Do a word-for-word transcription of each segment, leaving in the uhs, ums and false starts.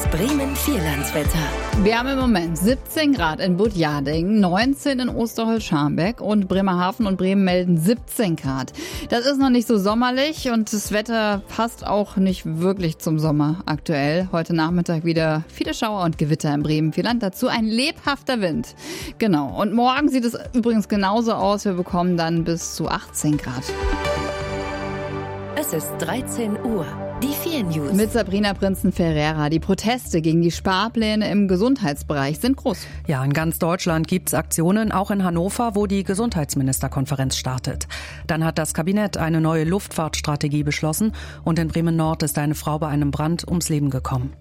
Bremen-Vierlandswetter. Wir haben im Moment siebzehn Grad in Budjading, neunzehn in Osterholz-Scharmbeck und Bremerhaven und Bremen melden siebzehn Grad. Das ist noch nicht so sommerlich und das Wetter passt auch nicht wirklich zum Sommer aktuell. Heute Nachmittag wieder viele Schauer und Gewitter im Bremen-Vierland. Dazu ein lebhafter Wind. Genau. Und morgen sieht es übrigens genauso aus. Wir bekommen dann bis zu achtzehn Grad. Es ist dreizehn Uhr. Die vier News. Mit Sabrina Prinzen-Ferreira. Die Proteste gegen die Sparpläne im Gesundheitsbereich sind groß. Ja, in ganz Deutschland gibt es Aktionen, auch in Hannover, wo die Gesundheitsministerkonferenz startet. Dann hat das Kabinett eine neue Luftfahrtstrategie beschlossen und in Bremen-Nord ist eine Frau bei einem Brand ums Leben gekommen.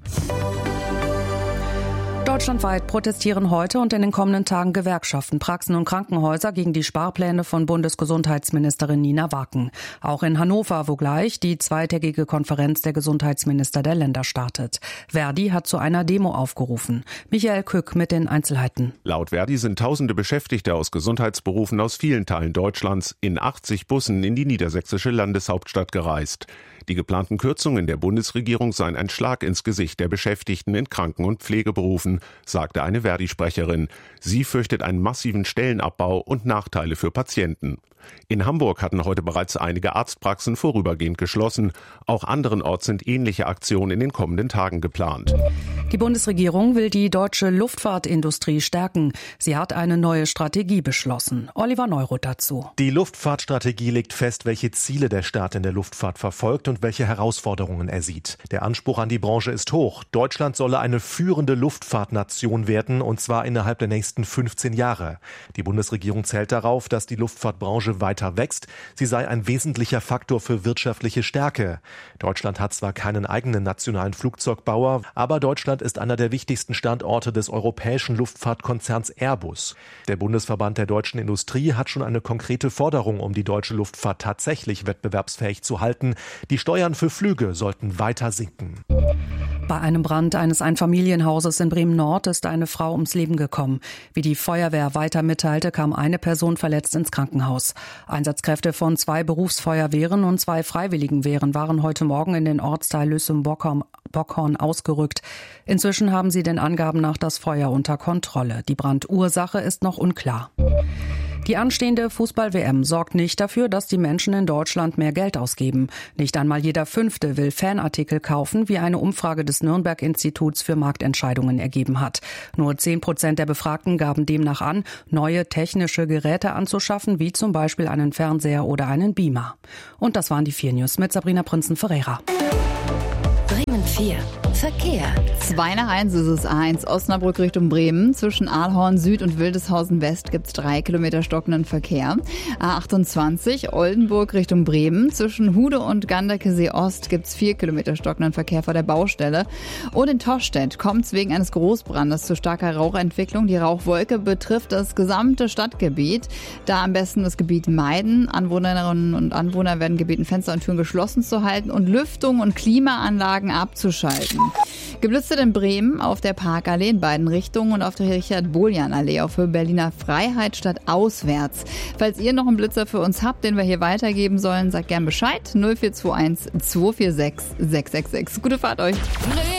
Deutschlandweit protestieren heute und in den kommenden Tagen Gewerkschaften, Praxen und Krankenhäuser gegen die Sparpläne von Bundesgesundheitsministerin Nina Wacken. Auch in Hannover, wo gleich die zweitägige Konferenz der Gesundheitsminister der Länder startet. Verdi hat zu einer Demo aufgerufen. Michael Kück mit den Einzelheiten. Laut Verdi sind tausende Beschäftigte aus Gesundheitsberufen aus vielen Teilen Deutschlands in achtzig Bussen in die niedersächsische Landeshauptstadt gereist. Die geplanten Kürzungen der Bundesregierung seien ein Schlag ins Gesicht der Beschäftigten in Kranken- und Pflegeberufen, sagte eine Verdi-Sprecherin. Sie fürchtet einen massiven Stellenabbau und Nachteile für Patienten. In Hamburg hatten heute bereits einige Arztpraxen vorübergehend geschlossen. Auch anderenorts sind ähnliche Aktionen in den kommenden Tagen geplant. Die Bundesregierung will die deutsche Luftfahrtindustrie stärken. Sie hat eine neue Strategie beschlossen. Oliver Neuroth dazu. Die Luftfahrtstrategie legt fest, welche Ziele der Staat in der Luftfahrt verfolgt und welche Herausforderungen er sieht. Der Anspruch an die Branche ist hoch. Deutschland solle eine führende Luftfahrtnation werden, und zwar innerhalb der nächsten fünfzehn Jahre. Die Bundesregierung zählt darauf, dass die Luftfahrtbranche weiter wächst. Sie sei ein wesentlicher Faktor für wirtschaftliche Stärke. Deutschland hat zwar keinen eigenen nationalen Flugzeugbauer, aber Deutschland ist einer der wichtigsten Standorte des europäischen Luftfahrtkonzerns Airbus. Der Bundesverband der deutschen Industrie hat schon eine konkrete Forderung, um die deutsche Luftfahrt tatsächlich wettbewerbsfähig zu halten. Die Steuern für Flüge sollten weiter sinken. Bei einem Brand eines Einfamilienhauses in Bremen-Nord ist eine Frau ums Leben gekommen. Wie die Feuerwehr weiter mitteilte, kam eine Person verletzt ins Krankenhaus. Einsatzkräfte von zwei Berufsfeuerwehren und zwei Freiwilligenwehren waren heute Morgen in den Ortsteil Lüssum-Bockhorn ausgerückt. Inzwischen haben sie den Angaben nach das Feuer unter Kontrolle. Die Brandursache ist noch unklar. Die anstehende Fußball-W M sorgt nicht dafür, dass die Menschen in Deutschland mehr Geld ausgeben. Nicht einmal jeder Fünfte will Fanartikel kaufen, wie eine Umfrage des Nürnberg-Instituts für Marktentscheidungen ergeben hat. Nur zehn Prozent der Befragten gaben demnach an, neue technische Geräte anzuschaffen, wie zum Beispiel einen Fernseher oder einen Beamer. Und das waren die vier News mit Sabrina Prinzen-Ferreira. Bremen vier. Verkehr. zwei nach eins ist es eins. Osnabrück Richtung Bremen. Zwischen Ahlhorn Süd und Wildeshausen West gibt es drei Kilometer stockenden Verkehr. A achtundzwanzig Oldenburg Richtung Bremen. Zwischen Hude und Ganderkesee Ost gibt es vier Kilometer stockenden Verkehr vor der Baustelle. Und in Toschstedt kommt es wegen eines Großbrandes zu starker Rauchentwicklung. Die Rauchwolke betrifft das gesamte Stadtgebiet. Da am besten das Gebiet meiden. Anwohnerinnen und Anwohner werden gebeten, Fenster und Türen geschlossen zu halten und Lüftung und Klimaanlagen abzuschalten. Geblitzt in Bremen auf der Parkallee in beiden Richtungen und auf der Richard-Boljan-Allee auf Höhe Berliner Freiheit statt auswärts. Falls ihr noch einen Blitzer für uns habt, den wir hier weitergeben sollen, sagt gern Bescheid. null vier zwei eins zwei vier sechs sechs sechs sechs. Gute Fahrt euch.